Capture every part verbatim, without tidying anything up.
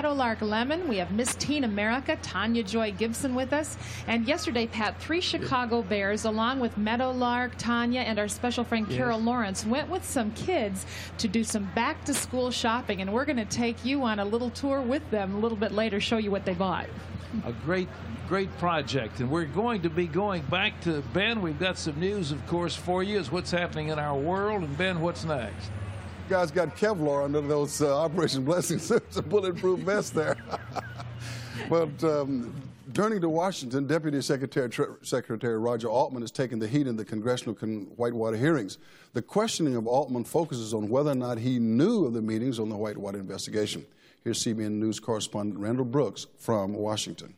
Meadowlark Lemon. We have Miss Teen America, Tanya Joy Gibson with us. And yesterday, Pat, three Chicago Bears, along with Meadowlark, Tanya, and our special friend yes. Carol Lawrence, went with some kids to do some back-to-school shopping. And we're going to take you on a little tour with them a little bit later, show you what they bought. A great, great project. And we're going to be going back to Ben. We've got some news, of course, for you is what's happening in our world. And Ben, what's next? Guys got Kevlar under those uh, Operation Blessing suits, a bulletproof vest there. But um, turning to Washington, Deputy Secretary, Tre Secretary Roger Altman has taken the heat in the congressional con Whitewater hearings. The questioning of Altman focuses on whether or not he knew of the meetings on the Whitewater investigation. Here's C B N News correspondent Randall Brooks from Washington.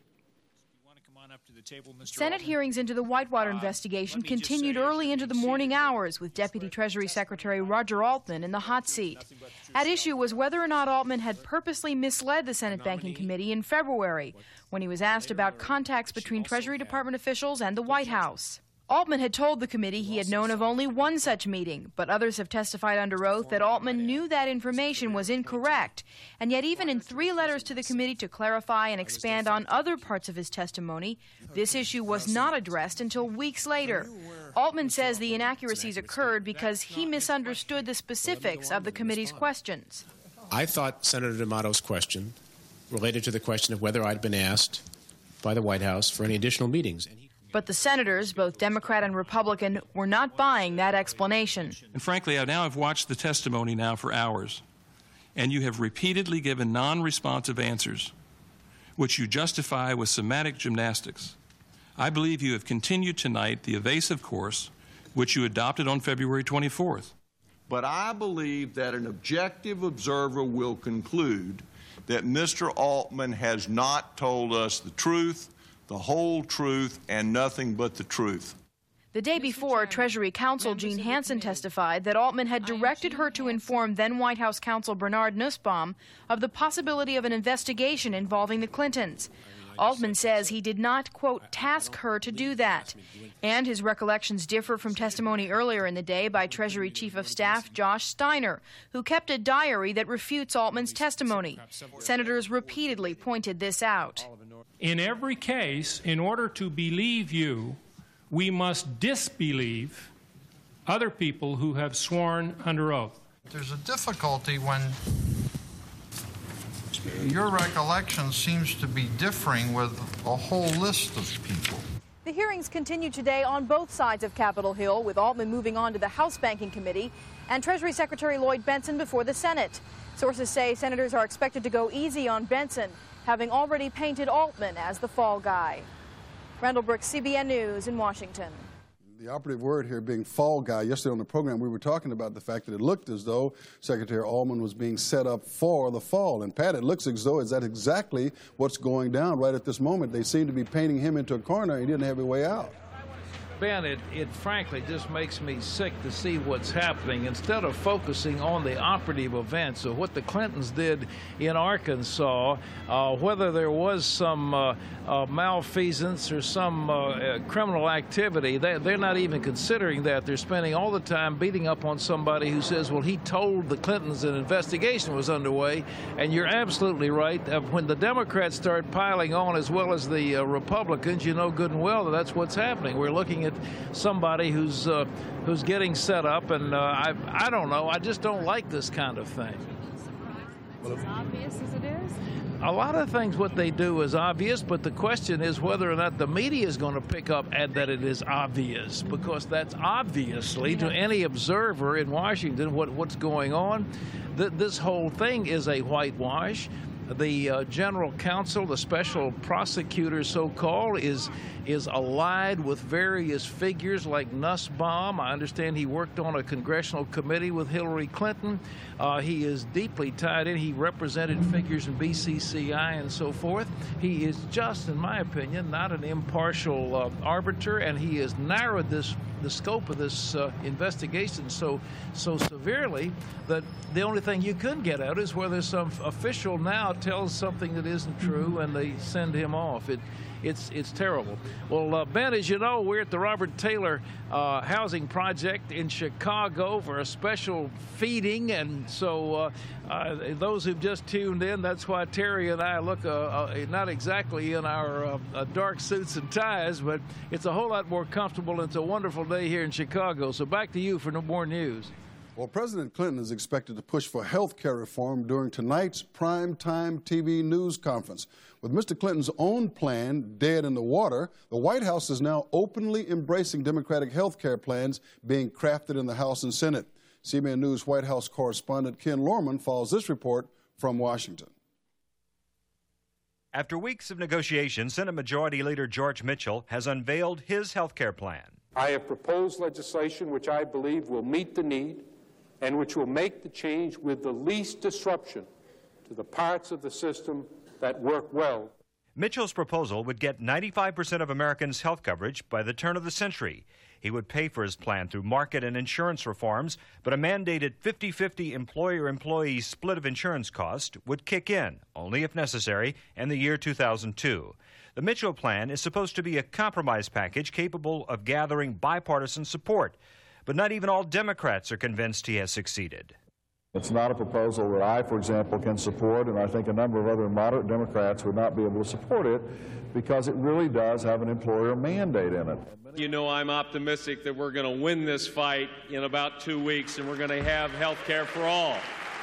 Senate hearings into the Whitewater investigation continued early into the morning hours with Deputy Treasury Secretary Roger Altman in the hot seat. At issue was whether or not Altman had purposely misled the Senate Banking Committee in February when he was asked about contacts between Treasury Department officials and the White House. Altman had told the committee he had known of only one such meeting, but others have testified under oath that Altman knew that information was incorrect. And yet even in three letters to the committee to clarify and expand on other parts of his testimony, this issue was not addressed until weeks later. Altman says the inaccuracies occurred because he misunderstood the specifics of the committee's questions. I thought Senator D'Amato's question related to the question of whether I'd been asked by the White House for any additional meetings. But the senators, both Democrat and Republican, were not buying that explanation. And frankly, I now have watched the testimony now for hours, and you have repeatedly given non-responsive answers, which you justify with semantic gymnastics. I believe you have continued tonight the evasive course which you adopted on February twenty-fourth. But I believe that an objective observer will conclude that Mister Altman has not told us the truth, the whole truth, and nothing but the truth. The day before, Treasury counsel Jean Hansen testified that Altman had directed her to inform then White House counsel Bernard Nussbaum of the possibility of an investigation involving the Clintons. Altman says he did not, quote, task her to do that. And his recollections differ from testimony earlier in the day by Treasury Chief of Staff Josh Steiner, who kept a diary that refutes Altman's testimony. Senators repeatedly pointed this out. In every case, in order to believe you, we must disbelieve other people who have sworn under oath. There's a difficulty when your recollection seems to be differing with a whole list of people. The hearings continue today on both sides of Capitol Hill, with Altman moving on to the House Banking Committee and Treasury Secretary Lloyd Bentsen before the Senate. Sources say senators are expected to go easy on Bentsen, having already painted Altman as the fall guy. Randall Brooks, C B N News in Washington. The operative word here being fall guy. Yesterday on the program, we were talking about the fact that it looked as though Secretary Altman was being set up for the fall. And, Pat, it looks as though is that exactly what's going down right at this moment. They seem to be painting him into a corner. He didn't have a way out. Ben, it, it frankly just makes me sick to see what's happening. Instead of focusing on the operative events of what the Clintons did in Arkansas, uh, whether there was some uh, uh, malfeasance or some uh, uh, criminal activity, they, they're not even considering that. They're spending all the time beating up on somebody who says, well, he told the Clintons an investigation was underway. And you're absolutely right. Uh, when the Democrats start piling on as well as the uh, Republicans, you know good and well that that's what's happening. We're looking at somebody who's uh, who's getting set up, and uh, I I don't know. I just don't like this kind of thing. It's as obvious as it is. A lot of things what they do is obvious, but the question is whether or not the media is going to pick up at that it is obvious, because that's obviously to any observer in Washington what what's going on. Th this whole thing is a whitewash. The uh, general counsel, the special prosecutor, so-called, is is allied with various figures like Nussbaum. I understand he worked on a congressional committee with Hillary Clinton. Uh, he is deeply tied in. He represented figures in B C C I and so forth. He is just, in my opinion, not an impartial uh, arbiter, and he has narrowed this the scope of this uh, investigation so so severely that the only thing you could get out is whether some official now out, tells something that isn't true, and they send him off. It, it's it's terrible. Well, uh, Ben, as you know, we're at the Robert Taylor uh, Housing Project in Chicago for a special feeding, and so uh, uh, those who've just tuned in, that's why Terry and I look uh, uh, not exactly in our uh, uh, dark suits and ties, but it's a whole lot more comfortable, and it's a wonderful day here in Chicago. So back to you for no more news. Well, President Clinton is expected to push for health care reform during tonight's primetime T V news conference. With Mister Clinton's own plan dead in the water, the White House is now openly embracing Democratic health care plans being crafted in the House and Senate. C B N News White House correspondent Ken Lorman follows this report from Washington. After weeks of negotiations, Senate Majority Leader George Mitchell has unveiled his health care plan. I have proposed legislation which I believe will meet the need and which will make the change with the least disruption to the parts of the system that work well. Mitchell's proposal would get ninety-five percent of Americans' health coverage by the turn of the century. He would pay for his plan through market and insurance reforms, but a mandated fifty fifty employer-employee split of insurance cost would kick in, only if necessary, in the year two thousand two. The Mitchell plan is supposed to be a compromise package capable of gathering bipartisan support, but not even all Democrats are convinced he has succeeded. It's not a proposal that I, for example, can support, and I think a number of other moderate Democrats would not be able to support it because it really does have an employer mandate in it. You know, I'm optimistic that we're going to win this fight in about two weeks, and we're going to have health care for all.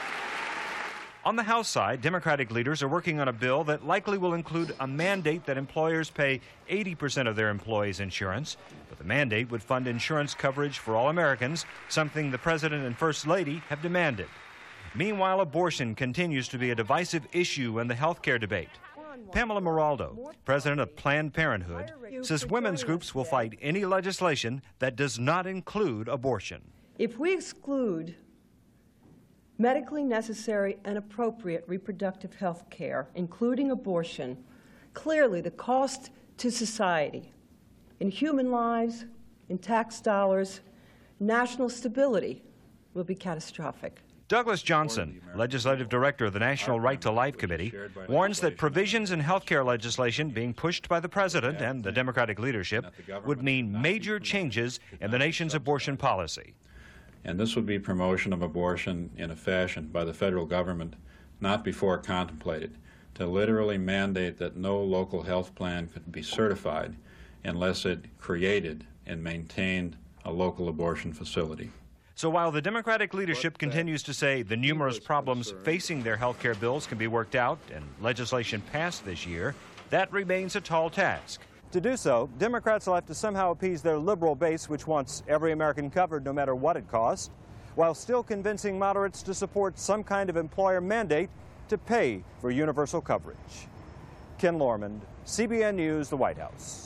On the House side, Democratic leaders are working on a bill that likely will include a mandate that employers pay eighty percent of their employees' insurance, but the mandate would fund insurance coverage for all Americans, something the President and First Lady have demanded. Meanwhile, abortion continues to be a divisive issue in the health care debate. Pamela Moraldo, president of Planned Parenthood, says women's groups will fight any legislation that does not include abortion. If we exclude medically necessary and appropriate reproductive health care, including abortion, clearly the cost to society in human lives, in tax dollars, national stability will be catastrophic. Douglas Johnson, legislative director of the National Right to Life Committee, warns that provisions in health care legislation being pushed by the president and the Democratic leadership would mean major changes in the nation's abortion policy. And this would be promotion of abortion in a fashion by the federal government not before contemplated, to literally mandate that no local health plan could be certified unless it created and maintained a local abortion facility. So while the Democratic leadership continues to say the numerous problems facing their health care bills can be worked out and legislation passed this year, that remains a tall task. To do so, Democrats will have to somehow appease their liberal base, which wants every American covered no matter what it costs, while still convincing moderates to support some kind of employer mandate to pay for universal coverage. Ken Lorman, C B N News, the White House.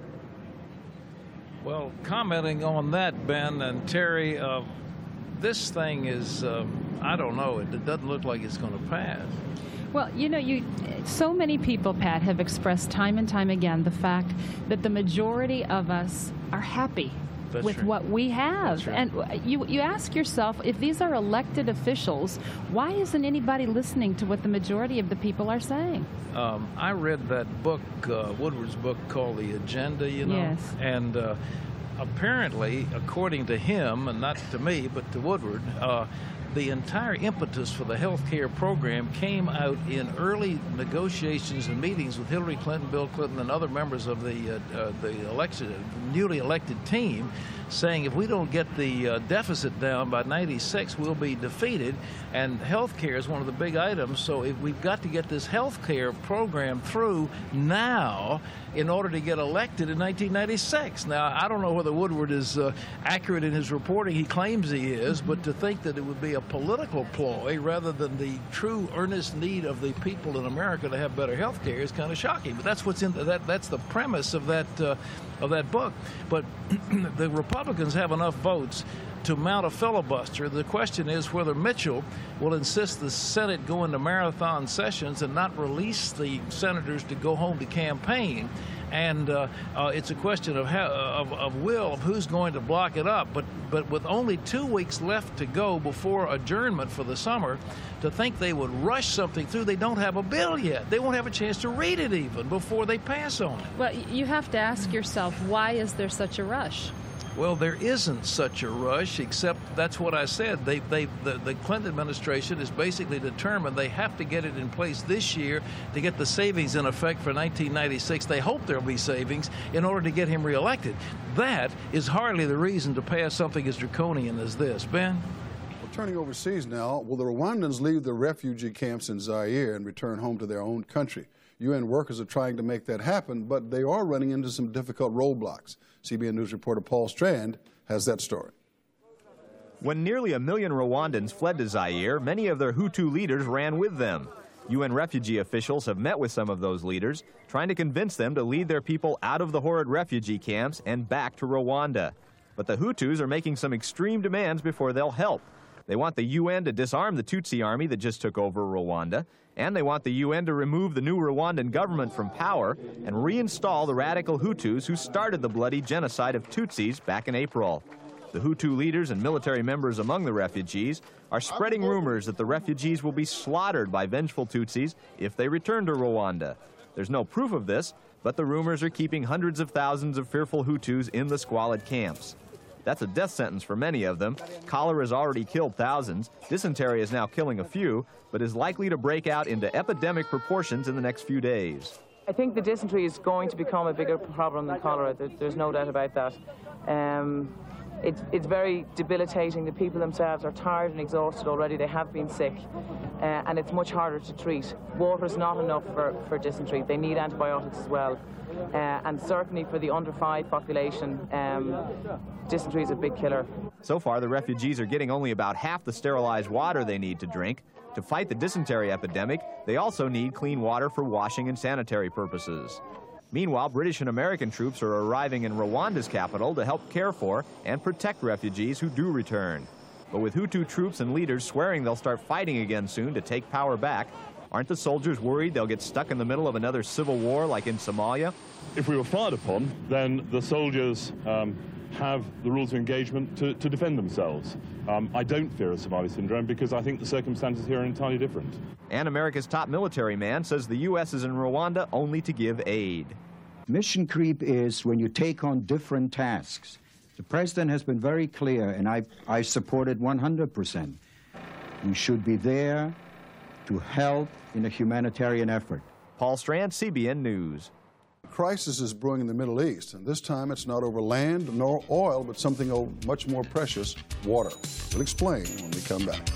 Well, commenting on that, Ben and Terry, uh, this thing is, uh, I don't know, it, it doesn't look like it's going to pass. Well, you know, you so many people, Pat, have expressed time and time again the fact that the majority of us are happy That's with right. what we have. That's right. And you, you ask yourself, if these are elected officials, why isn't anybody listening to what the majority of the people are saying? Um, I read that book, uh, Woodward's book called The Agenda, you know, Yes. and uh, apparently, according to him, and not to me, but to Woodward, uh, the entire impetus for the health care program came out in early negotiations and meetings with Hillary Clinton, Bill Clinton, and other members of the uh, uh, the election, newly elected team, saying if we don't get the uh, deficit down by ninety-six, we'll be defeated. And health care is one of the big items, so if we've got to get this health care program through now in order to get elected in nineteen ninety-six. Now, I don't know whether Woodward is uh, accurate in his reporting. He claims he is, but to think that it would be a political ploy rather than the true earnest need of the people in America to have better health care is kind of shocking. But that's what's in the, that that's the premise of that uh, of that book. But the Republicans Republicans have enough votes to mount a filibuster. The question is whether Mitchell will insist the Senate go into marathon sessions and not release the senators to go home to campaign. And uh, uh, it's a question of, how, of, of will, of who's going to block it up. But, but with only two weeks left to go before adjournment for the summer, to think they would rush something through, they don't have a bill yet. They won't have a chance to read it even before they pass on it. Well, you have to ask yourself, why is there such a rush? Well, there isn't such a rush, except that's what I said. They, they, the, the Clinton administration is basically determined they have to get it in place this year to get the savings in effect for nineteen ninety-six. They hope there'll be savings in order to get him reelected. That is hardly the reason to pass something as draconian as this. Ben? Well, turning overseas now, will the Rwandans leave the refugee camps in Zaire and return home to their own country? U N workers are trying to make that happen, but they are running into some difficult roadblocks. C B N News reporter Paul Strand has that story. When nearly a million Rwandans fled to Zaire, many of their Hutu leaders ran with them. U N refugee officials have met with some of those leaders, trying to convince them to lead their people out of the horrid refugee camps and back to Rwanda. But the Hutus are making some extreme demands before they'll help. They want the U N to disarm the Tutsi army that just took over Rwanda, and they want the U N to remove the new Rwandan government from power and reinstall the radical Hutus who started the bloody genocide of Tutsis back in April. The Hutu leaders and military members among the refugees are spreading rumors that the refugees will be slaughtered by vengeful Tutsis if they return to Rwanda. There's no proof of this, but the rumors are keeping hundreds of thousands of fearful Hutus in the squalid camps. That's a death sentence for many of them. Cholera has already killed thousands. Dysentery is now killing a few, but is likely to break out into epidemic proportions in the next few days. I think the dysentery is going to become a bigger problem than cholera. There's no doubt about that. Um, it's, it's very debilitating. The people themselves are tired and exhausted already. They have been sick, uh, and it's much harder to treat. Water's not enough for, for dysentery. They need antibiotics as well. Uh, and certainly for the under five population, um, dysentery is a big killer. So far, the refugees are getting only about half the sterilized water they need to drink. To fight the dysentery epidemic, they also need clean water for washing and sanitary purposes. Meanwhile, British and American troops are arriving in Rwanda's capital to help care for and protect refugees who do return. But with Hutu troops and leaders swearing they'll start fighting again soon to take power back, aren't the soldiers worried they'll get stuck in the middle of another civil war like in Somalia? If we were fired upon, then the soldiers um, have the rules of engagement to, to defend themselves. Um, I don't fear a Somali syndrome because I think the circumstances here are entirely different. And America's top military man says the U S is in Rwanda only to give aid. Mission creep is when you take on different tasks. The president has been very clear, and I, I support it one hundred percent. We should be there to help in a humanitarian effort. Paul Strand, C B N News. A crisis is brewing in the Middle East, and this time it's not over land nor oil, but something oh, much more precious, water. We'll explain when we come back.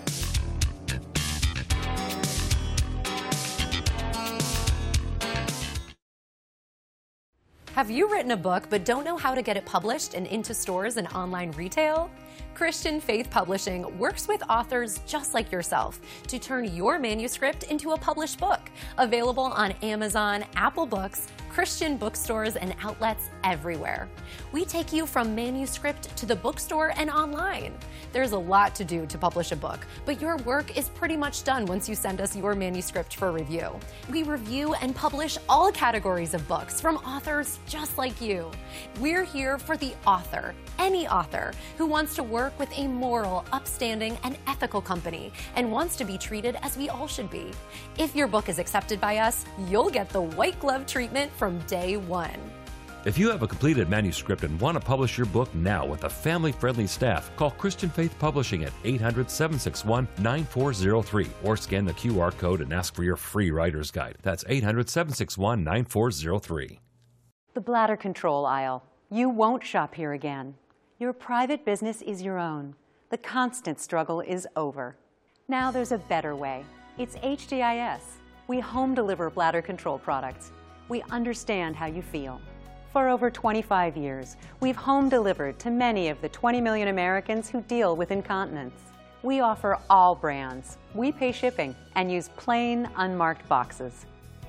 Have you written a book but don't know how to get it published and into stores and online retail? Christian Faith Publishing works with authors just like yourself to turn your manuscript into a published book, available on Amazon, Apple Books, Christian bookstores, and outlets everywhere. We take you from manuscript to the bookstore and online. There's a lot to do to publish a book, but your work is pretty much done once you send us your manuscript for review. We review and publish all categories of books from authors just like you. We're here for the author, any author, who wants to work with a moral, upstanding, and ethical company and wants to be treated as we all should be. If your book is accepted by us, you'll get the white glove treatment from day one. If you have a completed manuscript and want to publish your book now with a family-friendly staff, call Christian Faith Publishing at eight hundred, seven six one, nine four zero three or scan the Q R code and ask for your free writer's guide. That's eight hundred, seven six one, nine four zero three. The bladder control aisle. You won't shop here again. Your private business is your own. The constant struggle is over. Now there's a better way. It's H D I S. We home deliver bladder control products. We understand how you feel. For over twenty-five years, we've home delivered to many of the twenty million Americans who deal with incontinence. We offer all brands. We pay shipping and use plain, unmarked boxes.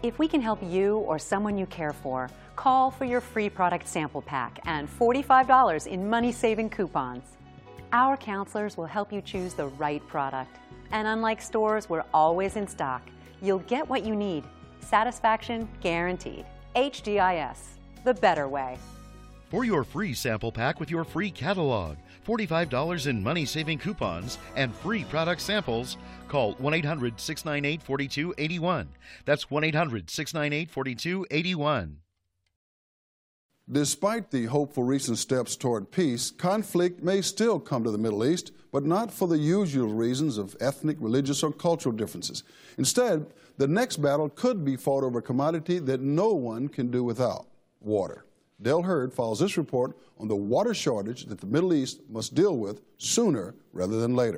If we can help you or someone you care for, call for your free product sample pack and forty-five dollars in money-saving coupons. Our counselors will help you choose the right product. And unlike stores, we're always in stock. You'll get what you need. Satisfaction guaranteed. H D I S, the better way. For your free sample pack with your free catalog, forty-five dollars in money-saving coupons, and free product samples, call one eight hundred, six nine eight, four two eight one. That's one eight hundred, six nine eight, four two eight one. Despite the hopeful recent steps toward peace, conflict may still come to the Middle East, but not for the usual reasons of ethnic, religious, or cultural differences. Instead, the next battle could be fought over a commodity that no one can do without: water. Del Hurd follows this report on the water shortage that the Middle East must deal with sooner rather than later.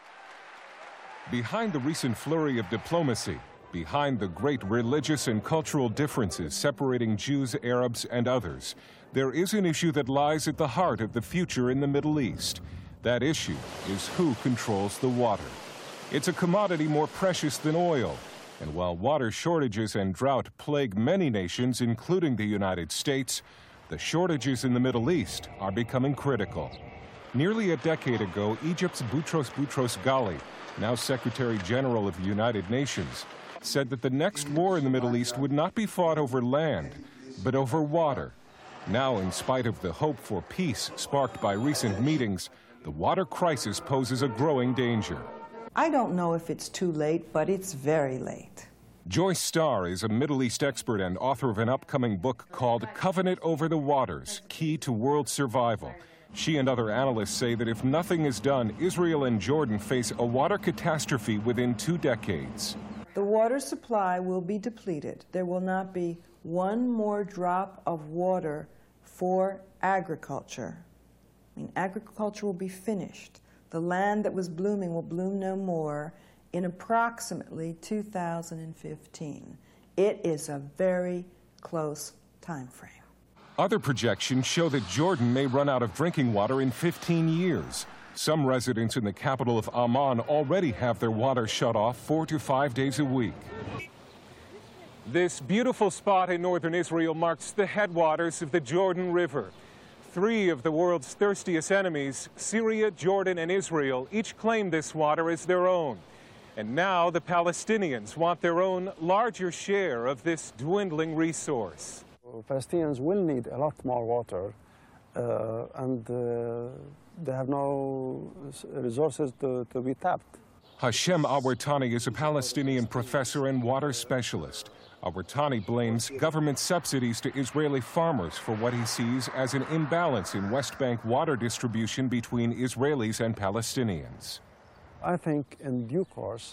Behind the recent flurry of diplomacy, behind the great religious and cultural differences separating Jews, Arabs, and others, there is an issue that lies at the heart of the future in the Middle East. That issue is who controls the water. It's a commodity more precious than oil, and while water shortages and drought plague many nations, including the United States, the shortages in the Middle East are becoming critical. Nearly a decade ago, Egypt's Boutros Boutros-Ghali, now Secretary General of the United Nations, said that the next war in the Middle East would not be fought over land, but over water. Now, in spite of the hope for peace sparked by recent meetings, the water crisis poses a growing danger. I don't know if it's too late, but it's very late. Joyce Starr is a Middle East expert and author of an upcoming book called Covenant Over the Waters, Key to World Survival. She and other analysts say that if nothing is done, Israel and Jordan face a water catastrophe within two decades. The water supply will be depleted. There will not be one more drop of water for agriculture. I mean, agriculture will be finished. The land that was blooming will bloom no more in approximately two thousand fifteen. It is a very close time frame. Other projections show that Jordan may run out of drinking water in fifteen years. Some residents in the capital of Amman already have their water shut off four to five days a week. This beautiful spot in northern Israel marks the headwaters of the Jordan River. Three of the world's thirstiest enemies, Syria, Jordan, and Israel, each claim this water as their own. And now the Palestinians want their own larger share of this dwindling resource. Palestinians will need a lot more water, uh, and uh, they have no resources to, to be tapped. Hashem Awartani is a Palestinian professor and water specialist. Awartani blames government subsidies to Israeli farmers for what he sees as an imbalance in West Bank water distribution between Israelis and Palestinians. I think in due course,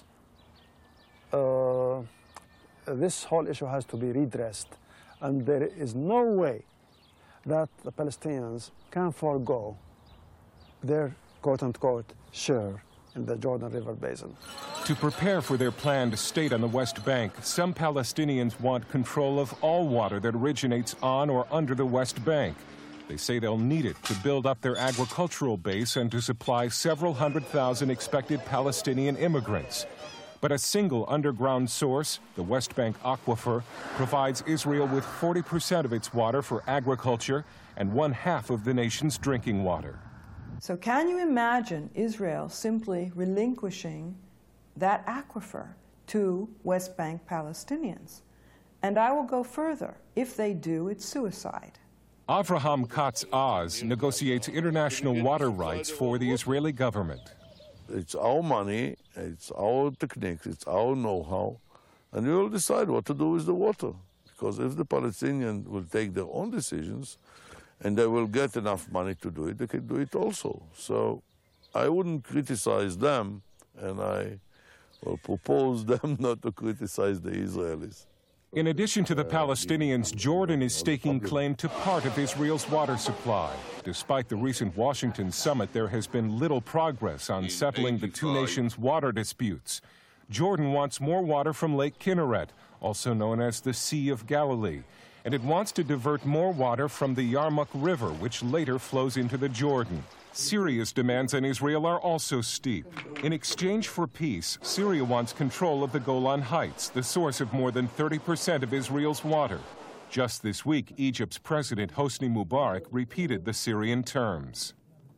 uh, this whole issue has to be redressed, and there is no way that the Palestinians can forego their quote-unquote share in the Jordan River Basin. To prepare for their planned state on the West Bank, some Palestinians want control of all water that originates on or under the West Bank. They say they'll need it to build up their agricultural base and to supply several hundred thousand expected Palestinian immigrants. But a single underground source, the West Bank Aquifer, provides Israel with forty percent of its water for agriculture and one half of the nation's drinking water. So can you imagine Israel simply relinquishing that aquifer to West Bank Palestinians? And I will go further. If they do, it's suicide. Avraham Katz Oz negotiates international water rights for the Israeli government. It's our money, it's our techniques, it's our know-how, and we will decide what to do with the water. Because if the Palestinians will take their own decisions, and they will get enough money to do it, they can do it also. So I wouldn't criticize them, and I will propose them not to criticize the Israelis. In addition to the Palestinians, Jordan is staking claim to part of Israel's water supply. Despite the recent Washington summit, there has been little progress on settling the two nations' water disputes. Jordan wants more water from Lake Kinneret, also known as the Sea of Galilee, and it wants to divert more water from the Yarmouk River, which later flows into the Jordan. Syria's demands on Israel are also steep. In exchange for peace, Syria wants control of the Golan Heights, the source of more than thirty percent of Israel's water. Just this week, Egypt's President Hosni Mubarak repeated the Syrian terms.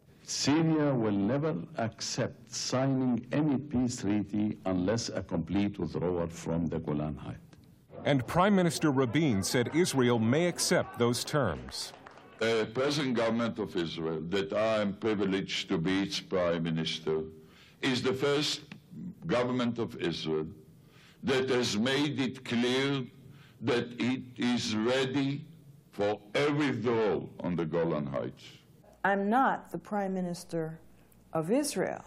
Syria will never accept signing any peace treaty unless a complete withdrawal from the Golan Heights. And Prime Minister Rabin said Israel may accept those terms. The present government of Israel, that I am privileged to be its prime minister, is the first government of Israel that has made it clear that it is ready for a withdrawal on the Golan Heights. I'm not the prime minister of Israel,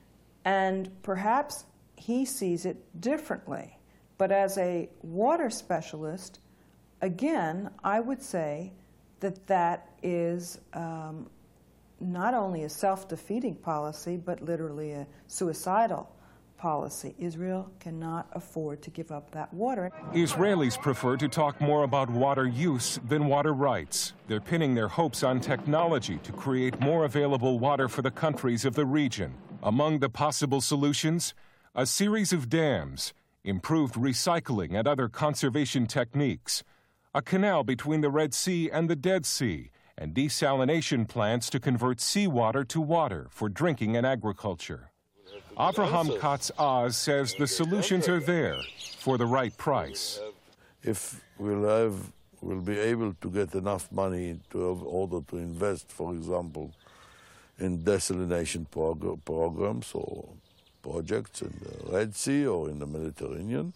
and perhaps he sees it differently. But as a water specialist, again, I would say that that is um, not only a self-defeating policy, but literally a suicidal policy. Israel cannot afford to give up that water. Israelis prefer to talk more about water use than water rights. They're pinning their hopes on technology to create more available water for the countries of the region. Among the possible solutions, a series of dams, improved recycling and other conservation techniques, a canal between the Red Sea and the Dead Sea, and desalination plants to convert seawater to water for drinking and agriculture. Avraham Katz-Az says the solutions are there for the right price. If we'll have, we'll be able to get enough money to have order to invest, for example, in desalination prog programs or projects in the Red Sea or in the Mediterranean,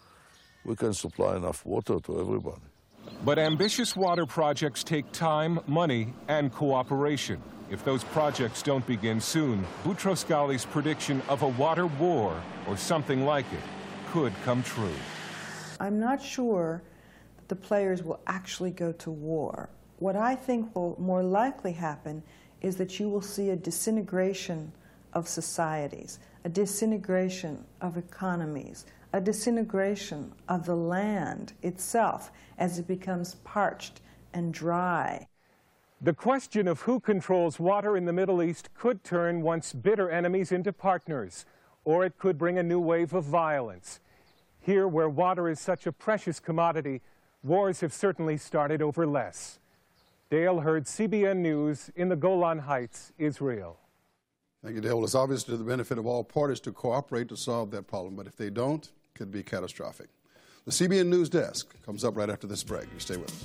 we can supply enough water to everybody. But ambitious water projects take time, money, and cooperation. If those projects don't begin soon, Boutros Ghali's prediction of a water war, or something like it, could come true. I'm not sure that the players will actually go to war. What I think will more likely happen is that you will see a disintegration of societies, a disintegration of economies, a disintegration of the land itself as it becomes parched and dry. The question of who controls water in the Middle East could turn once bitter enemies into partners, or it could bring a new wave of violence. Here, where water is such a precious commodity, wars have certainly started over less. Dale Hurd, C B N News, in the Golan Heights, Israel. Thank you, Dale. Well, it's obvious to the benefit of all parties to cooperate to solve that problem, but if they don't, it could be catastrophic. The C B N News Desk comes up right after this break. You stay with us.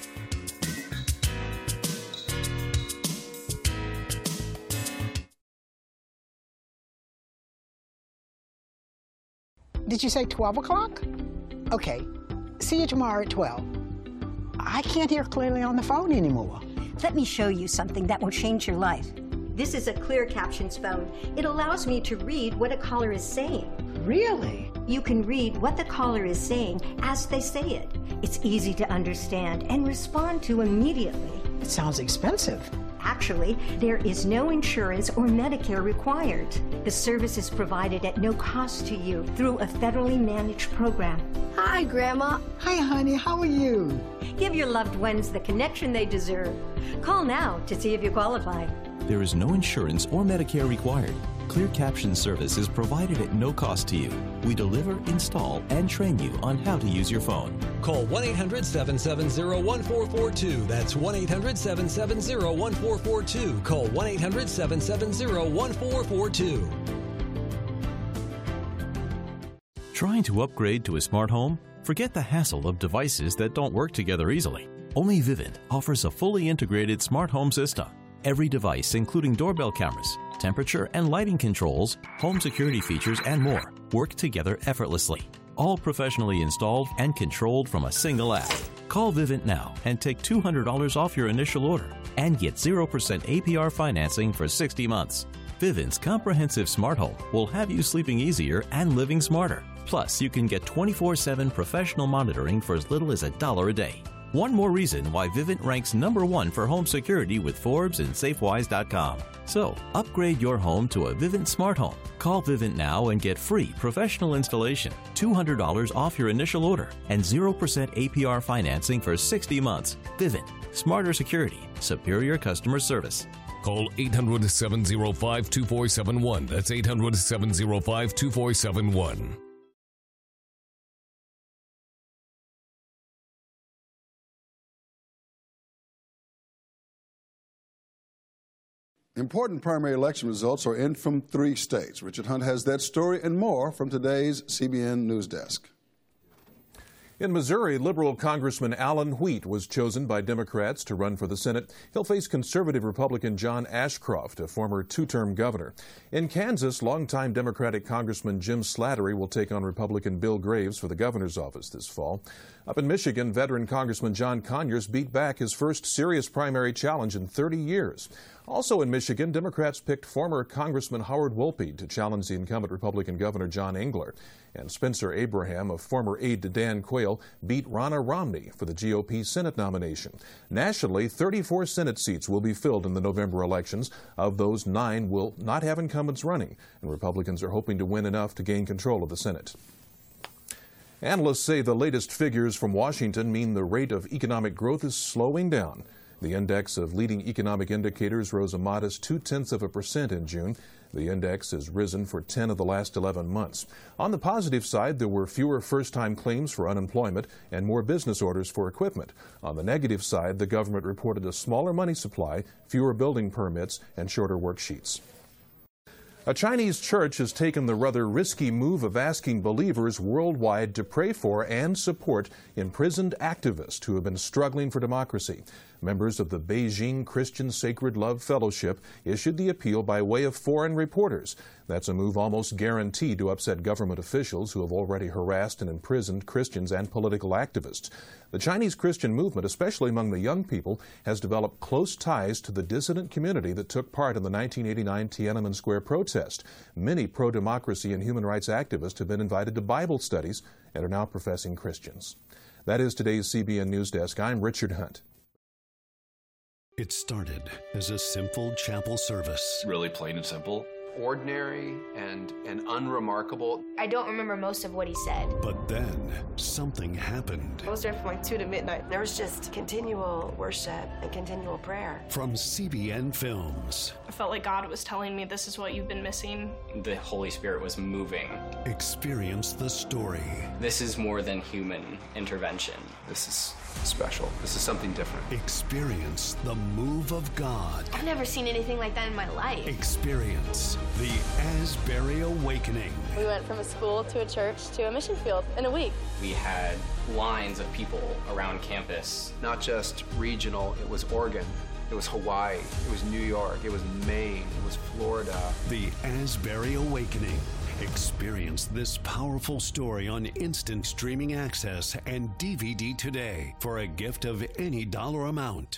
Did you say twelve o'clock? Okay. See you tomorrow at twelve. I can't hear clearly on the phone anymore. Let me show you something that will change your life. This is a Clear Captions phone. It allows me to read what a caller is saying. Really? You can read what the caller is saying as they say it. It's easy to understand and respond to immediately. It sounds expensive. Actually, there is no insurance or Medicare required. The service is provided at no cost to you through a federally managed program. Hi, Grandma. Hi, honey. How are you? Give your loved ones the connection they deserve. Call now to see if you qualify. There is no insurance or Medicare required. Clear Caption service is provided at no cost to you. We deliver, install, and train you on how to use your phone. Call one eight hundred, seven seven zero, one four four two. That's one eight hundred, seven seven zero, one four four two. Call one eight hundred, seven seven zero, one four four two. Trying to upgrade to a smart home? Forget the hassle of devices that don't work together easily. Only Vivint offers a fully integrated smart home system. Every device, including doorbell cameras, temperature and lighting controls, home security features, and more, work together effortlessly. All professionally installed and controlled from a single app. Call Vivint now and take two hundred dollars off your initial order and get zero percent A P R financing for sixty months. Vivint's comprehensive smart home will have you sleeping easier and living smarter. Plus, you can get twenty-four seven professional monitoring for as little as a dollar a day. One more reason why Vivint ranks number one for home security with Forbes and Safewise dot com. So, upgrade your home to a Vivint smart home. Call Vivint now and get free professional installation, two hundred dollars off your initial order, and zero percent A P R financing for sixty months. Vivint. Smarter security. Superior customer service. Call eight hundred, seven oh five, two four seven one. That's eight hundred, seven oh five, two four seven one. Important primary election results are in from three states. Richard Hunt has that story and more from today's C B N News Desk. In Missouri, liberal Congressman Alan Wheat was chosen by Democrats to run for the Senate. He'll face conservative Republican John Ashcroft, a former two-term governor. In Kansas, longtime Democratic Congressman Jim Slattery will take on Republican Bill Graves for the governor's office this fall. Up in Michigan, veteran Congressman John Conyers beat back his first serious primary challenge in thirty years. Also in Michigan, Democrats picked former Congressman Howard Wolpe to challenge the incumbent Republican Governor John Engler. And Spencer Abraham, a former aide to Dan Quayle, beat Ronna Romney for the G O P Senate nomination. Nationally, thirty-four Senate seats will be filled in the November elections. Of those, nine will not have incumbents running, and Republicans are hoping to win enough to gain control of the Senate. Analysts say the latest figures from Washington mean the rate of economic growth is slowing down. The index of leading economic indicators rose a modest two-tenths of a percent in June. The index has risen for ten of the last eleven months. On the positive side, there were fewer first-time claims for unemployment and more business orders for equipment. On the negative side, the government reported a smaller money supply, fewer building permits, and shorter worksheets. A Chinese church has taken the rather risky move of asking believers worldwide to pray for and support imprisoned activists who have been struggling for democracy. Members of the Beijing Christian Sacred Love Fellowship issued the appeal by way of foreign reporters. That's a move almost guaranteed to upset government officials who have already harassed and imprisoned Christians and political activists. The Chinese Christian movement, especially among the young people, has developed close ties to the dissident community that took part in the nineteen eighty-nine Tiananmen Square protest. Many pro-democracy and human rights activists have been invited to Bible studies and are now professing Christians. That is today's C B N News Desk. I'm Richard Hunt. It started as a simple chapel service. Really plain and simple. Ordinary and, and unremarkable. I don't remember most of what he said. But then something happened. I was there from like two to midnight. There was just continual worship and continual prayer. From C B N Films. I felt like God was telling me this is what you've been missing. The Holy Spirit was moving. Experience the story. This is more than human intervention. This is special. This is something different. Experience the move of God. I've never seen anything like that in my life. Experience the Asbury Awakening. We went from a school to a church to a mission field in a week. We had lines of people around campus. Not just regional, it was Oregon. It was Hawaii, it was New York, it was Maine, it was Florida. The Asbury Awakening. Experience this powerful story on instant streaming access and D V D today for a gift of any dollar amount.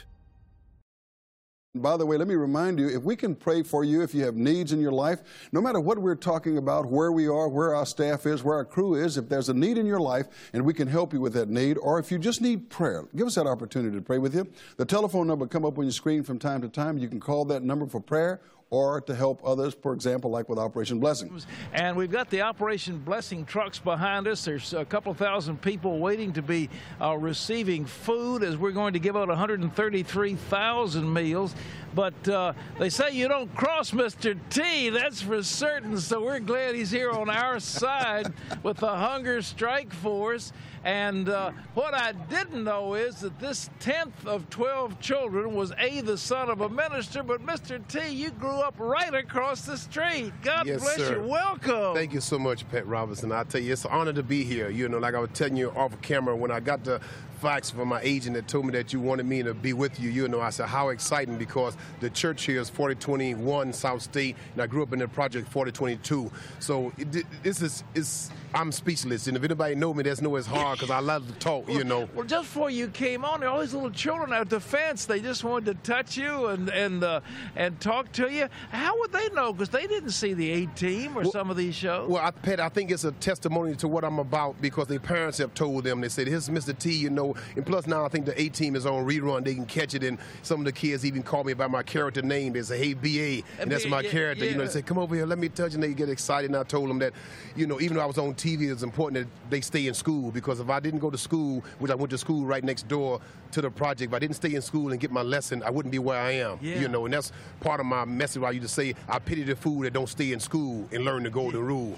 By the way, let me remind you, if we can pray for you, if you have needs in your life, no matter what we're talking about, where we are, where our staff is, where our crew is, if there's a need in your life and we can help you with that need, or if you just need prayer, give us that opportunity to pray with you. The telephone number will come up on your screen from time to time. You can call that number for prayer or to help others, for example, like with Operation Blessing. And we've got the Operation Blessing trucks behind us. There's a couple thousand people waiting to be uh, receiving food as we're going to give out one hundred thirty-three thousand meals. But uh, they say you don't cross Mister T, that's for certain, so we're glad he's here on our side with the Hunger Strike Force. And uh, what I didn't know is that this tenth of twelve children was A, the son of a minister, but Mister T, you grew up right across the street. God yes, bless sir. you. Welcome. Thank you so much, Pat Robinson. I tell you, it's an honor to be here. You know, like I was telling you off camera, when I got the fax from my agent that told me that you wanted me to be with you, you know, I said, how exciting, because the church here is forty twenty-one South State, and I grew up in the project forty twenty-two. So it, this is, is, I'm speechless. And if anybody know me, that's know it's hard, because I love to talk, you know. Well, just before you came on, there all these little children at the fence. They just wanted to touch you and and uh, and talk to you. How would they know? Because they didn't see the A-Team or well, some of these shows. Well, I, Pat, I think it's a testimony to what I'm about, because their parents have told them. They said, here's Mister T, you know. And plus now I think the A-Team is on rerun. They can catch it. And some of the kids even call me by my character name. They say, hey, B A. And that's my yeah, character. yeah. You know, they say, come over here, let me touch you. And they get excited. And I told them that, you know, even though I was on T V, T V, it's important that they stay in school, because if I didn't go to school, which I went to school right next door to the project, if I didn't stay in school and get my lesson, I wouldn't be where I am. Yeah. You know, and that's part of my message where I used to say, I pity the fool that don't stay in school and learn the golden rule.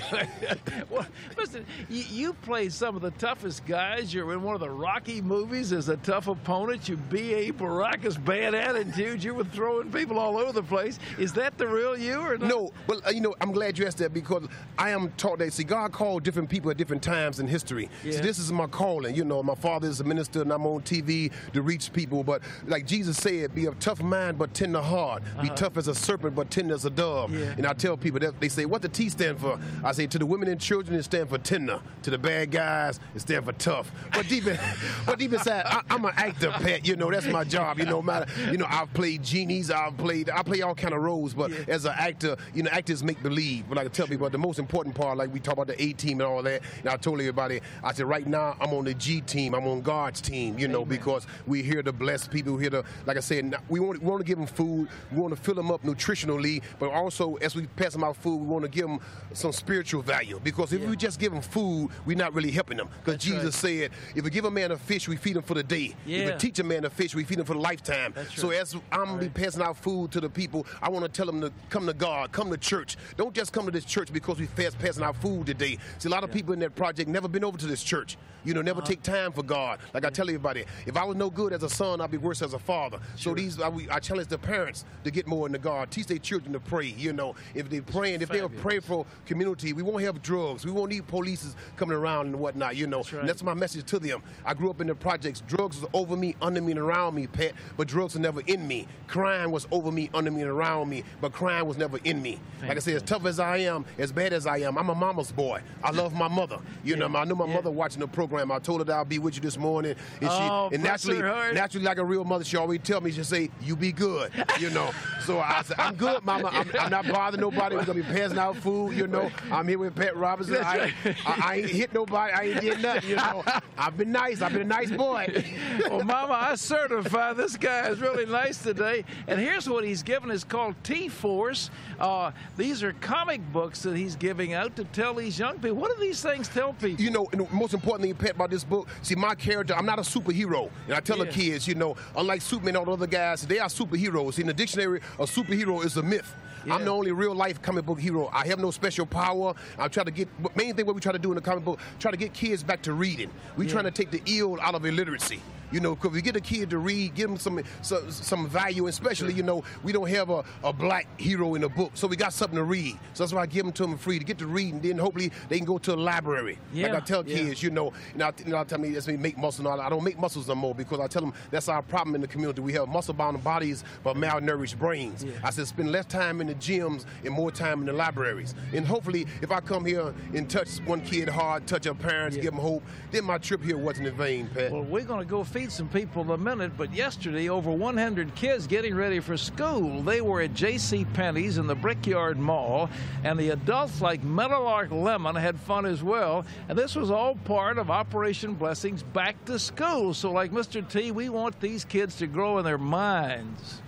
Well, listen, you, you played some of the toughest guys. You're in one of the Rocky movies as a tough opponent. You B A Baracus, bad attitude. You were throwing people all over the place. Is that the real you or not? No, but uh, you know, I'm glad you asked that, because I am taught that, see, God called different people at different times in history. Yeah. So this is my calling. You know, my father is a minister and I'm on T V to reach people, but like Jesus said, be of tough mind but tender heart. Uh-huh. Be tough as a serpent but tender as a dove. Yeah. And I tell people that, they say, what the T stand for? I say, to the women and children, it stand for tender. To the bad guys, it stand for tough. But deep, in, but deep inside, I, I'm an actor, Pat. You know, that's my job. You know, matter. You know, I've played genies. I've played. I play all kind of roles. But yeah. as an actor, you know, actors make believe. But like I tell people, the most important part, like we talk about the A team and all that. And I told everybody, I said, right now I'm on the G team. I'm on God's team. You know, Amen. Because we're here to bless people. We're here to, like I said, we want, we want to give them food. We want to fill them up nutritionally. But also, as we pass them out food, we want to give them some spiritual value. Because if yeah. we just give them food, we're not really helping them. Because Jesus right. said, if we give a man a fish, we feed him for the day. Yeah. If we teach a man a fish, we feed him for the lifetime. That's so right. as I'm going to be passing out food to the people, I want to tell them to come to God, come to church. Don't just come to this church because we fast passing out food today. See, a lot of yeah. people in that project never been over to this church. You know, never uh-huh. take time for God. Like I tell everybody, if I was no good as a son, I'd be worse as a father. Sure. So these, I, I challenge the parents to get more into God. Teach their children to pray. You know, if they're praying, if they'll pray for community, we won't have drugs. We won't need police coming around and whatnot. You know, that's right. And that's my message to them. I grew up in the projects. Drugs was over me, under me, and around me, Pat. But drugs were never in me. Crime was over me, under me, and around me. But crime was never in me. Thank like I said, as tough as I am, as bad as I am, I'm a mama's boy. I love my mother. You yeah. know, I knew my yeah. mother watching the program. I told her that I'll be with you this morning. And oh, she, and naturally, naturally, like a real mother, she always tell me, she say, you be good. You know. So I said, I'm good, Mama. I'm, I'm not bothering nobody. We're gonna be passing out food. You know. I'm here with Pat Robertson. I, I, I ain't hit nobody. I ain't did nothing. You know. I've been nice. I've been a nice boy. Well, Mama, I certify this guy is really nice today. And here's what he's given. It's called T-Force. Uh, these are comic books that he's giving out to tell these young people. What do these things tell people? You know, and the most important thing, Pat, about this book, see, my character, I'm not a superhero. And I tell yeah. the kids, you know, unlike Superman and all the other guys, they are superheroes. In the dictionary, a superhero is a myth. Yeah. I'm the only real-life comic book hero. I have no special power. I try to get, main thing what we try to do in the comic book, try to get kids back to reading. We're yeah. trying to take the ill out of illiteracy. You know, because we get a kid to read, give them some some, some value, especially, you know, we don't have a, a black hero in the book, so we got something to read. So that's why I give them to them free, to get to read, and then hopefully they can go to a library. Yeah. Like I tell yeah. kids, you know, and I, you know, I tell me, that's me make muscle. No, I don't make muscles no more, because I tell them that's our problem in the community. We have muscle-bound bodies but malnourished brains. Yeah. I said spend less time in the gyms and more time in the libraries. And hopefully, if I come here and touch one kid hard, touch our parents, yeah. give them hope, then my trip here wasn't in vain, Pat. Well, we're going to go feed some people in a minute, but yesterday over one hundred kids getting ready for school. They were at J C Penney's in the Brickyard Mall, and the adults like Meadowlark Lemon had fun as well, and this was all part of Operation Blessings Back to School. So like Mister T, we want these kids to grow in their minds.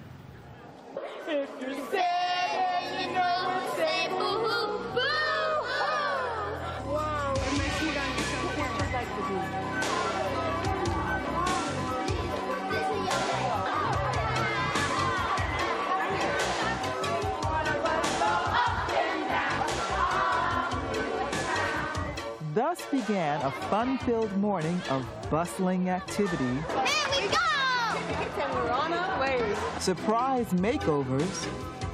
If you're sad, you know, say boo-hoo, boo-hoo. Wow, it makes me want to do something like to do. Thus began a fun-filled morning of bustling activity. Here we go! And we're on our way. Surprise makeovers.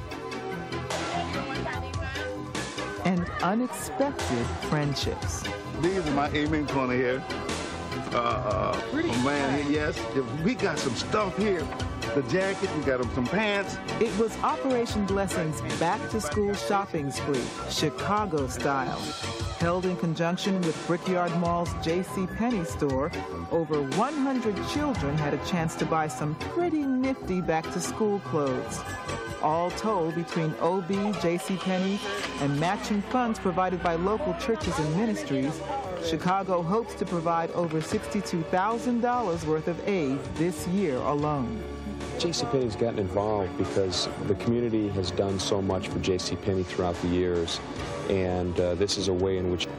And unexpected friendships. These are my aiming corner here. Uh, uh, Pretty oh man, nice. Yes, we got some stuff here. The jacket, we got them some pants. It was Operation Blessings back-to-school shopping spree, Chicago style. Held in conjunction with Brickyard Mall's J C Penney store, over one hundred children had a chance to buy some pretty nifty back-to-school clothes. All told, between O B, J C Penney, and matching funds provided by local churches and ministries, Chicago hopes to provide over sixty-two thousand dollars worth of aid this year alone. J C Penney's gotten involved because the community has done so much for J C Penney throughout the years, and uh, this is a way in which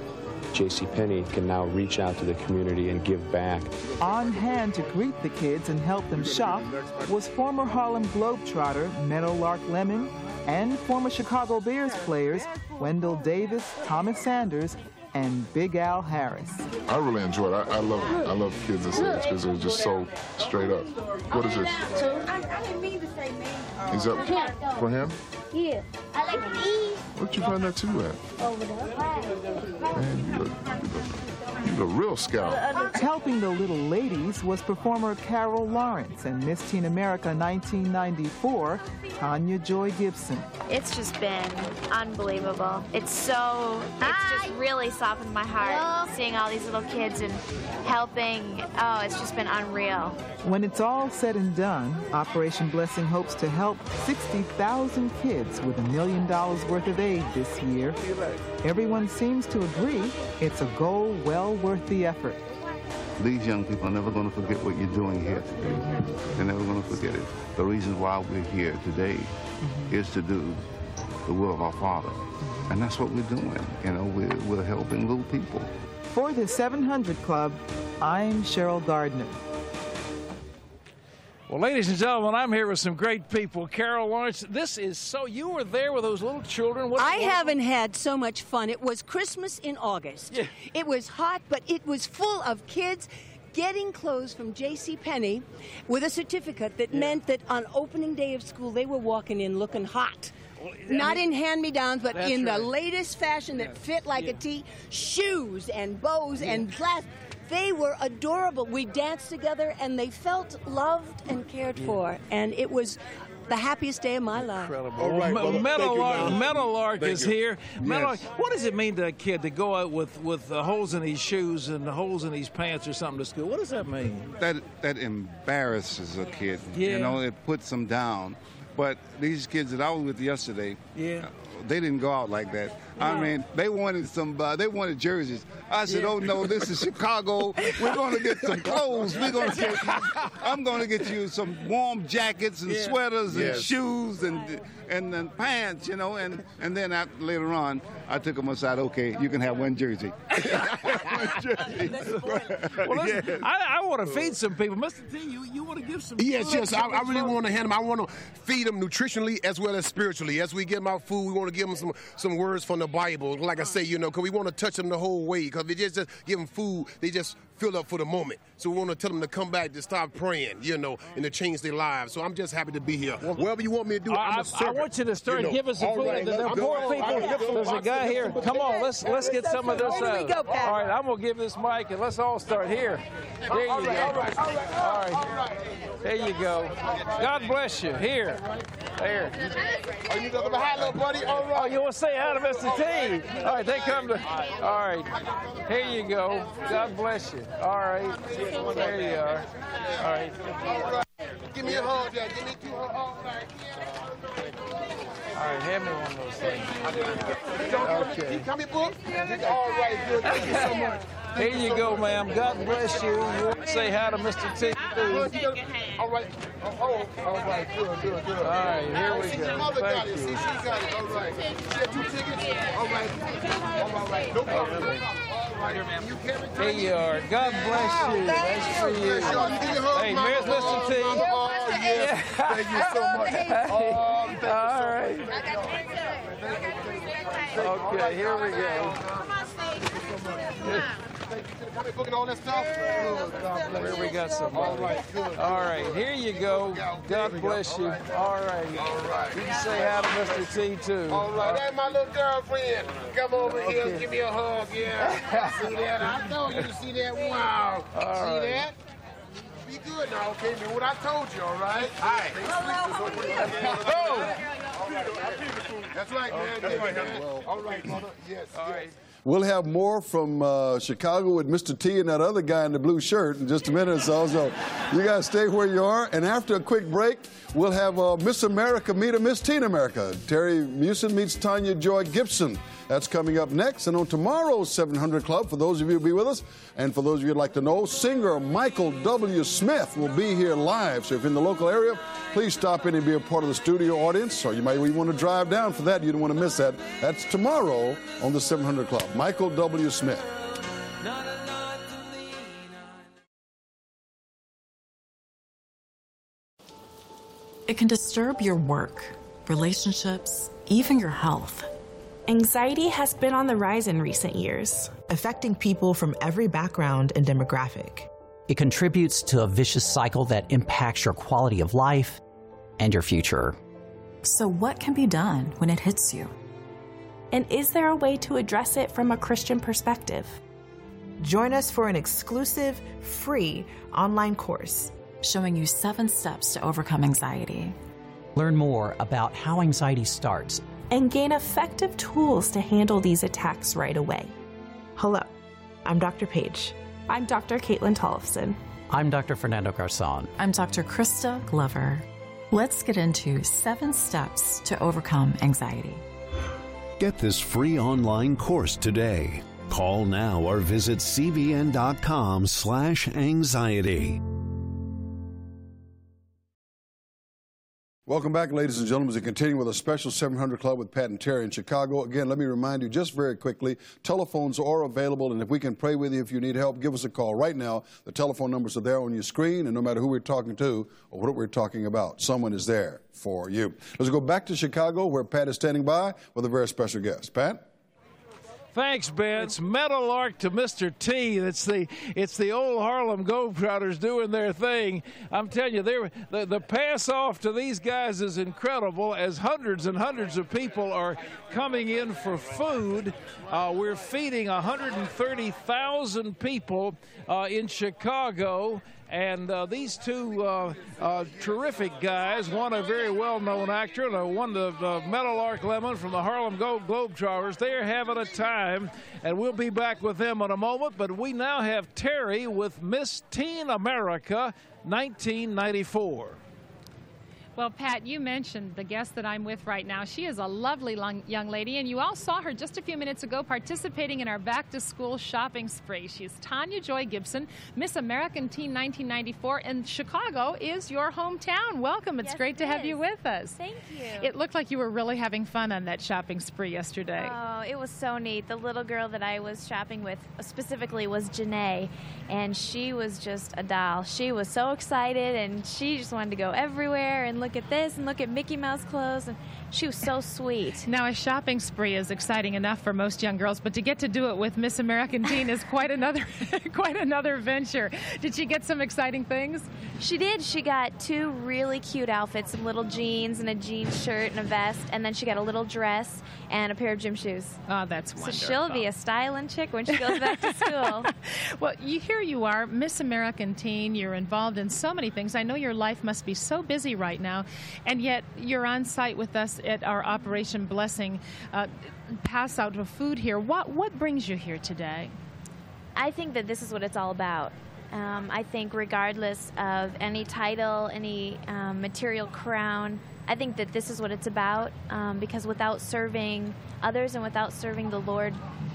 JCPenney can now reach out to the community and give back. On hand to greet the kids and help them shop was former Harlem Globetrotter Meadowlark Lemon and former Chicago Bears players Wendell Davis, Thomas Sanders, and Big Al Harris. I really enjoyed it. I, I love it. I love kids this age because they're just so straight up. What is this? I didn't mean to say man. Is that for him? Yeah. I like these. Where'd you find that too at? Over there. Man, you look, you look, you look real scout. Helping the little ladies was performer Carol Lawrence and Miss Teen America nineteen ninety-four, Tanya Joy Gibson. It's just been unbelievable. It's so, it's just really softened my heart seeing all these little kids and helping. Oh, it's just been unreal. When it's all said and done, Operation Blessing hopes to help sixty thousand kids with a million dollars worth of aid this year. Everyone seems to agree it's a goal well worth the effort. These young people are never going to forget what you're doing here today. They're never going to forget it. The reason why we're here today mm-hmm. is to do the will of our Father. And that's what we're doing. You know, we're, we're helping little people. For the seven hundred Club, I'm Cheryl Gardner. Well, ladies and gentlemen, I'm here with some great people. Carol Lawrence, this is so, you were there with those little children. What, I what, haven't had so much fun. It was Christmas in August. Yeah. It was hot, but it was full of kids getting clothes from JCPenney with a certificate that yeah. meant that on opening day of school, they were walking in looking hot. Well, Not mean, in hand-me-downs, but in right. the latest fashion that yeah. fit like yeah. a tee, shoes and bows yeah. and clasps. They were adorable. We danced together, and they felt loved and cared for, and it was the happiest day of my life. Incredible. All right, well, Meadowlark, Meadowlark is you. here. Meadowlark, yes. What does it mean to a kid to go out with, with uh, holes in his shoes and holes in his pants or something to school? What does that mean? That, that embarrasses a kid. Yeah. You know, it puts them down. But these kids that I was with yesterday, yeah. they didn't go out like that. No. I mean, they wanted some, uh, they wanted jerseys. I said, yeah. oh no, this is Chicago. We're going to get some clothes. We're going to get, I'm going to get you some warm jackets and yeah. sweaters and yes. shoes and and then pants, you know. And and then I, later on, I took them aside. Okay, you can have one jersey. one jersey. Well, listen, yes. I, I want to feed some people. Mister T, you, you want to give some? Yes, yes. I, I really want to hand them. I want to feed them nutritionally as well as spiritually. As we give them our food, we want to give them some some words from the Bible. Like I say, you know, because we want to touch them the whole way. Because if we just, just give them food, they just fill up for the moment. So we want to tell them to come back to start praying, you know, and to change their lives. So I'm just happy to be here. Whatever you want me to do, I, I'm a servant. I want you to start. You know, give us a food. Right, there are more people. There's a guy here. Come on, let's let's get some of this out. All right, I'm gonna give this mic and let's all start here. There you go. All right. There you go. God bless you. Here. There. Oh, you looking behind, little buddy? All right. Oh, you want to say hi to Mister T? All right, they come to. All right. Here you go. God bless you. All right. There you are. All right. All right. Give me a hug, Dad. Give me two hugs. All right. All right, hand me one of those things. Okay. Come here, book. All right, good. Thank you so much. Here you go, ma'am. God bless you. You want to say hi to Mister T? All right. Oh, all right. Good, good, good. All right, here we go. Thank you. See, she got it. All right. She had two tickets. All right. All right. No problem. All right. Here you are. God bless you. That's for you. Hey, here's Mister T. Oh, yes. Thank you so much. Oh, thank you so much. All right. Okay, here we go. All that stuff. Here we got some. All right, good. All right, here you go. God bless you. All right. All right. You can say hi to Mister T too. All right, that's my little girlfriend. Come over here and give me a hug. Yeah. See that? I know you see that. Wow. All see right. that? Be good now, okay? Do what I told you, all right? Hi. Oh. That's right, man. Okay. Yeah, well, all right, mother. Yes. All yes. right. We'll have more from uh, Chicago with Mister T and that other guy in the blue shirt in just a minute or so. So you guys stay where you are. And after a quick break, we'll have uh, Miss America meet a Miss Teen America. Terry Meeuwsen meets Tanya Joy Gibson. That's coming up next. And on tomorrow's seven hundred Club, for those of you who will be with us, and for those of you who'd like to know, singer Michael W. Smith will be here live. So if you're in the local area, please stop in and be a part of the studio audience. Or you might even want to drive down for that. You don't want to miss that. That's tomorrow on the seven hundred Club. Michael W. Smith. not a lot to lean on. It can disturb your work, relationships, even your health. Anxiety has been on the rise in recent years, affecting people from every background and demographic. It contributes to a vicious cycle that impacts your quality of life and your future. So what can be done when it hits you? And is there a way to address it from a Christian perspective? Join us for an exclusive, free online course showing you seven steps to overcome anxiety. Learn more about how anxiety starts and gain effective tools to handle these attacks right away. Hello, I'm Doctor Paige. I'm Doctor Caitlin Tollefson. I'm Doctor Fernando Garzon. I'm Doctor Krista Glover. Let's get into seven steps to overcome anxiety. Get this free online course today. Call now or visit cbn.com slash anxiety. Welcome back, ladies and gentlemen, as we continue with a special seven hundred Club with Pat and Terry in Chicago. Again, let me remind you just very quickly, telephones are available, and if we can pray with you if you need help, give us a call right now. The telephone numbers are there on your screen, and no matter who we're talking to or what we're talking about, someone is there for you. Let's go back to Chicago, where Pat is standing by with a very special guest. Pat? Thanks, Ben. It's Meadowlark to Mister T. It's the it's the old Harlem Globetrotters doing their thing. I'm telling you, the, the pass off to these guys is incredible as hundreds and hundreds of people are coming in for food. Uh, we're feeding one hundred thirty thousand people uh, in Chicago. And uh, these two uh, uh, terrific guys, one a very well-known actor and uh, one the uh, Meadowlark Lemon from the Harlem Go Globetrotters, they're having a time, and we'll be back with them in a moment. But we now have Terry with Miss Teen America nineteen ninety-four. Well, Pat, you mentioned the guest that I'm with right now. She is a lovely long, young lady, and you all saw her just a few minutes ago participating in our back-to-school shopping spree. She's Tanya Joy Gibson, Miss American Teen nineteen ninety-four, and Chicago is your hometown. Welcome. It's yes, great to it have is. you with us. Thank you. It looked like you were really having fun on that shopping spree yesterday. Oh, it was so neat. The little girl that I was shopping with specifically was Janae, and she was just a doll. She was so excited, and she just wanted to go everywhere and look at this and look at Mickey Mouse clothes, and she was so sweet. Now, a shopping spree is exciting enough for most young girls, but to get to do it with Miss American Teen is quite another quite another venture. Did she get some exciting things? She did. She got two really cute outfits, some little jeans and a jean shirt and a vest, and then she got a little dress and a pair of gym shoes. Oh, that's so wonderful. She'll be a styling chick when she goes back to school. Well, you, here you are, Miss American Teen. You're involved in so many things. I know your life must be so busy right now, and yet you're on site with us at our Operation Blessing uh, pass out of food here. What, what brings you here today? I think that this is what it's all about. Um, I think regardless of any title, any um, material crown, I think that this is what it's about, um, because without serving others and without serving the Lord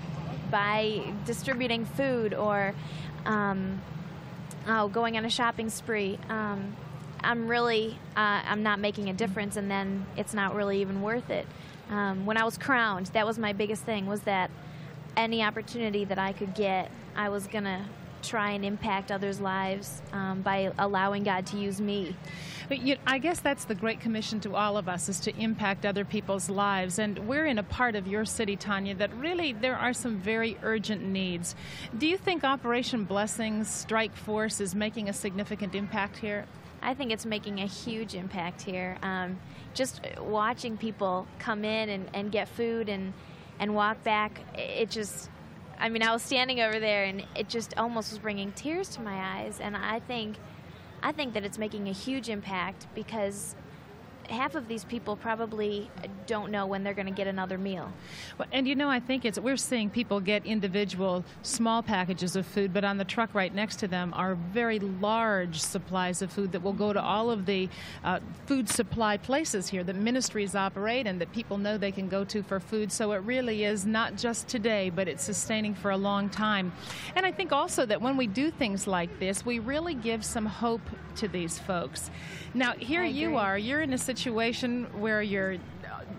by distributing food or um, oh, going on a shopping spree, um, I'm really, uh, I'm not making a difference, and then it's not really even worth it. Um, when I was crowned, that was my biggest thing, was that any opportunity that I could get, I was going to try and impact others' lives um, by allowing God to use me. But you, I guess that's the Great Commission to all of us, is to impact other people's lives. And we're in a part of your city, Tanya, that really there are some very urgent needs. Do you think Operation Blessings Strike Force is making a significant impact here? I think it's making a huge impact here. Um, just watching people come in and, and get food and, and walk back, it just, I mean, I was standing over there and it just almost was bringing tears to my eyes. And I think, I think that it's making a huge impact, because half of these people probably don't know when they're going to get another meal. Well, and you know, I think it's, we're seeing people get individual small packages of food, but on the truck right next to them are very large supplies of food that will go to all of the uh, food supply places here that ministries operate and that people know they can go to for food. So it really is not just today, but it's sustaining for a long time. And I think also that when we do things like this, we really give some hope to these folks. Now, here you are, you're in a situation where you're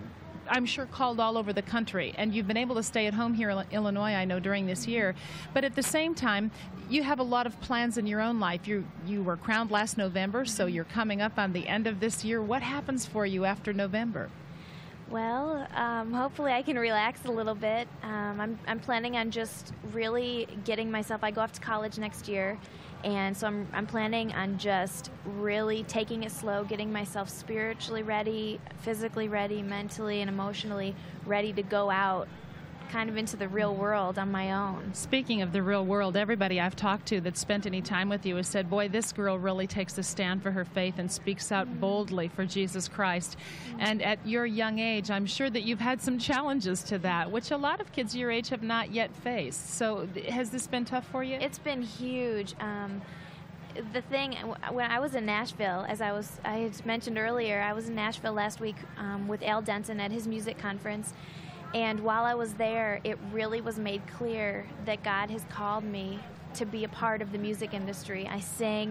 I'm sure, called all over the country, and you've been able to stay at home here in Illinois, I know, during this year. But at the same time, you have a lot of plans in your own life. You you were crowned last November, so you're coming up on the end of this year. What happens for you after November? Well, um, hopefully I can relax a little bit. Um, I'm, I'm planning on just really getting myself, I go off to college next year, and so I'm, I'm planning on just really taking it slow, getting myself spiritually ready, physically ready, mentally and emotionally ready to go out kind of into the real world on my own. Speaking of the real world, everybody I've talked to that's spent any time with you has said, boy, this girl really takes a stand for her faith and speaks out boldly for Jesus Christ. And at your young age, I'm sure that you've had some challenges to that, which a lot of kids your age have not yet faced. So has this been tough for you? It's been huge. Um, the thing, when I was in Nashville, as I was, I had mentioned earlier, I was in Nashville last week um, with Al Denton at his music conference. And while I was there, it really was made clear that God has called me to be a part of the music industry. I sing,